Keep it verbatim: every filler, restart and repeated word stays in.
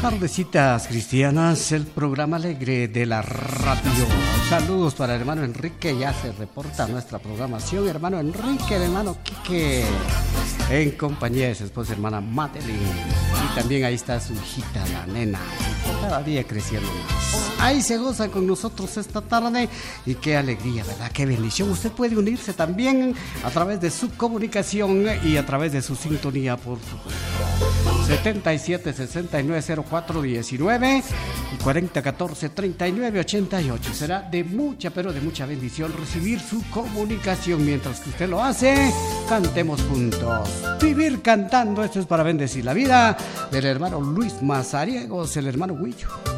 Tardecitas Cristianas, el programa alegre de la radio. Saludos para el hermano Enrique, ya se reporta nuestra programación. Hermano Enrique, el hermano Quique, en compañía de su esposa hermana Madeline. Y también ahí está su hijita, la nena, cada día creciendo más. Ahí se goza con nosotros esta tarde y qué alegría, ¿verdad? Qué bendición. Usted puede unirse también a través de su comunicación y a través de su sintonía, por supuesto. setenta y siete, sesenta y nueve, cero cuatro diecinueve y cuarenta, catorce, treinta y nueve, ochenta y ocho. Será de mucha, pero de mucha bendición recibir su comunicación. Mientras que usted lo hace, cantemos juntos. Vivir cantando, esto es para bendecir la vida del hermano Luis Mazariegos, el hermano Huillo.